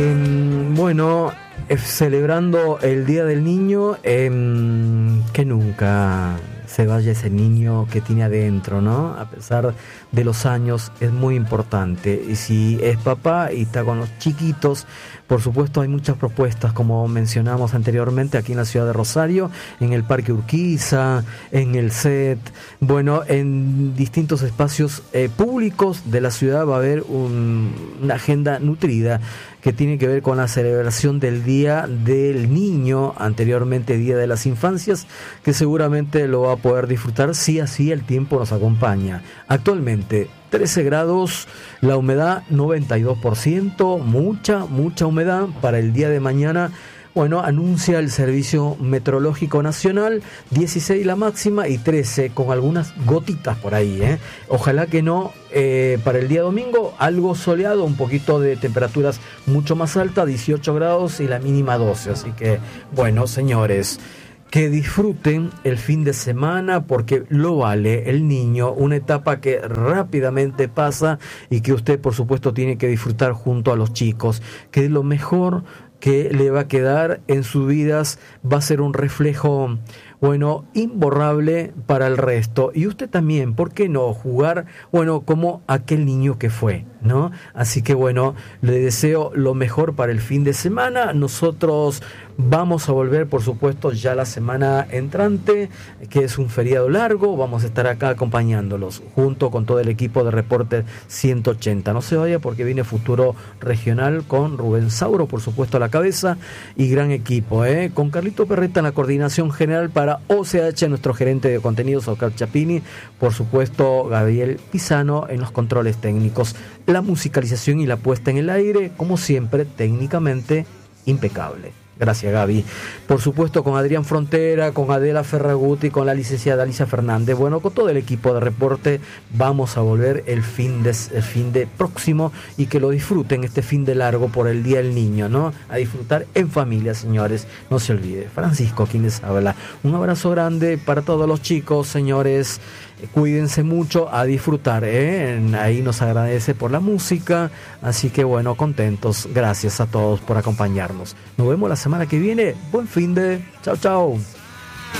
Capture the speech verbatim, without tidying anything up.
Bueno, eh, celebrando el Día del Niño, eh, que nunca se vaya ese niño que tiene adentro, ¿no? A pesar de los años, es muy importante. Y si es papá y está con los chiquitos, por supuesto hay muchas propuestas, como mencionamos anteriormente, aquí en la ciudad de Rosario, en el Parque Urquiza, en el C E T, bueno, en distintos espacios eh, públicos de la ciudad va a haber un, una agenda nutrida que tiene que ver con la celebración del Día del Niño, anteriormente Día de las Infancias, que seguramente lo va a poder disfrutar si así el tiempo nos acompaña. Actualmente trece grados, la humedad noventa y dos por ciento, mucha, mucha humedad para el día de mañana. Bueno, anuncia el Servicio Meteorológico Nacional, dieciséis la máxima y trece con algunas gotitas por ahí, ¿eh? Ojalá que no, eh, para el día domingo algo soleado, un poquito de temperaturas mucho más altas, dieciocho grados y la mínima doce. Así que, bueno, señores, que disfruten el fin de semana porque lo vale el niño, una etapa que rápidamente pasa y que usted, por supuesto, tiene que disfrutar junto a los chicos, que lo mejor que le va a quedar en sus vidas va a ser un reflejo, bueno, imborrable para el resto. Y usted también, ¿por qué no jugar, bueno, como aquel niño que fue, ¿no? Así que, bueno, le deseo lo mejor para el fin de semana. Nosotros vamos a volver, por supuesto, ya la semana entrante, que es un feriado largo. Vamos a estar acá acompañándolos, junto con todo el equipo de Reporte ciento ochenta. No se vaya porque viene Futuro Regional con Rubén Sauro, por supuesto, a la cabeza, y gran equipo, ¿eh? Con Carlito Perreta en la coordinación general para O C H, nuestro gerente de contenidos, Oscar Chapini, por supuesto, Gabriel Pisano en los controles técnicos, la musicalización y la puesta en el aire, como siempre, técnicamente impecable. Gracias, Gaby. Por supuesto, con Adrián Frontera, con Adela Ferraguti, con la licenciada Alicia Fernández. Bueno, con todo el equipo de Reporte vamos a volver el fin de, el fin de próximo, y que lo disfruten este fin de largo por el Día del Niño, ¿no? A disfrutar en familia, señores. No se olvide. Francisco, quien les habla. Un abrazo grande para todos los chicos, señores. Cuídense mucho, a disfrutar, ¿eh? Ahí nos agradece por la música, así que bueno, contentos. Gracias a todos por acompañarnos. Nos vemos la semana que viene. Buen fin de... Chao, chao.